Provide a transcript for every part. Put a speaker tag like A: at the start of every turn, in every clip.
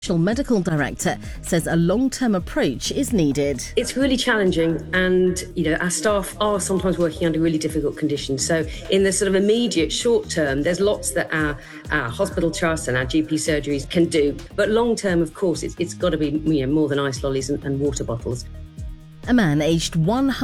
A: Medical director says a long-term approach is needed.
B: It's really challenging, and our staff are sometimes working under really difficult conditions. So in the sort of immediate short term, there's lots that our hospital trusts and our GP surgeries can do. But long term, of course, it's got to be more than ice lollies and water bottles.
A: A man aged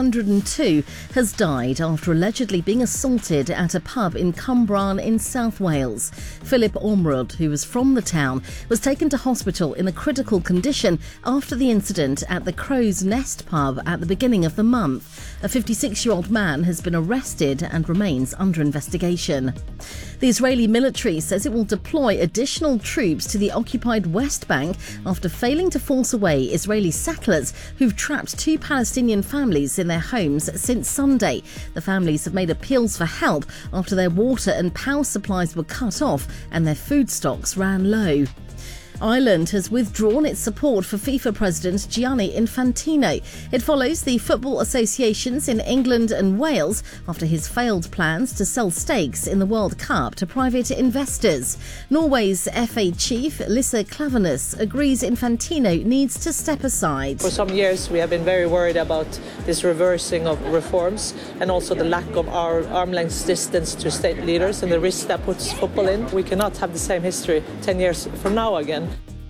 A: 102 has died after allegedly being assaulted at a pub in Cwmbran in South Wales. Philip Ormrod, who was from the town, was taken to hospital in a critical condition after the incident at the Crow's Nest pub at the beginning of the month. A 56-year-old man has been arrested and remains under investigation. The Israeli military says it will deploy additional troops to the occupied West Bank after failing to force away Israeli settlers who've trapped two Palestinian families in their homes since Sunday. The families have made appeals for help after their water and power supplies were cut off and their food stocks ran low. Ireland has withdrawn its support for FIFA President Gianni Infantino. It follows the football associations in England and Wales after his failed plans to sell stakes in the World Cup to private investors. Norway's FA chief, Lisa Klaveness, agrees Infantino needs to step aside.
C: For some years we have been very worried about this reversing of reforms and also the lack of our arm's-length distance to state leaders and the risk that puts football in. We cannot have the same history 10 years from now again.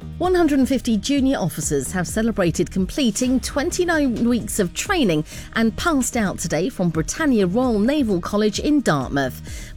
A: 150 junior officers have celebrated completing 29 weeks of training and passed out today from Britannia Royal Naval College in Dartmouth.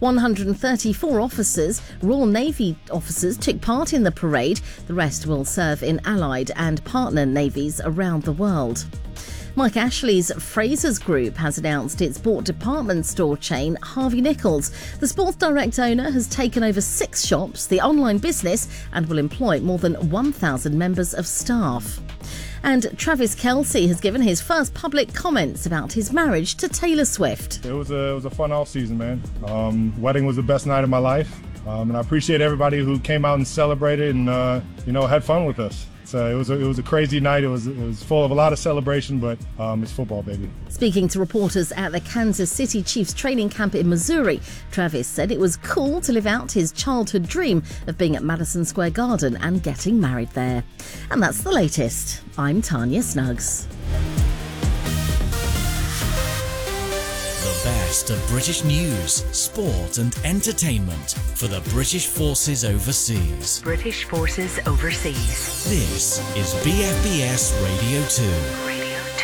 A: 134 Royal Navy officers took part in the parade. The rest will serve in allied and partner navies around the world. Mike Ashley's Frasers Group has announced it's bought department store chain Harvey Nichols. The Sports Direct owner has taken over 6 shops, the online business, and will employ more than 1,000 members of staff. And Travis Kelce has given his first public comments about his marriage to Taylor Swift.
D: It was a fun off season, man. Wedding was the best night of my life, and I appreciate everybody who came out and celebrated and had fun with us. It was a crazy night. It was full of a lot of celebration, but it's football, baby.
A: Speaking to reporters at the Kansas City Chiefs training camp in Missouri, Travis said it was cool to live out his childhood dream of being at Madison Square Garden and getting married there. And that's the latest. I'm Tanya Snuggs.
E: The best of British news, sport and entertainment for the British Forces Overseas.
F: British Forces Overseas.
E: This is BFBS Radio 2.